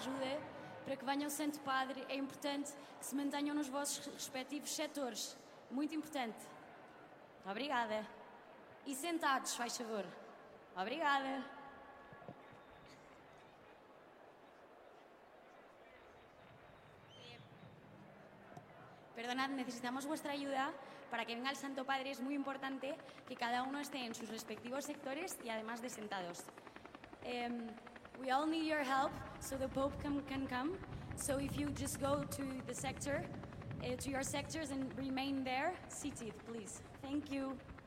ajuda para que venha o Santo Padre. É importante que se mantenham nos vossos respectivos setores. Muito importante. Obrigada. E sentados, faz favor. Obrigada. Perdonad, necesitamos vuestra ayuda para que venga el Santo Padre. Es muy importante que cada uno esté en sus respectivos sectores y además de sentados. We all need your help so the Pope can come. So if you just go to the sector, to your sectors and remain there, seated, please. Thank you.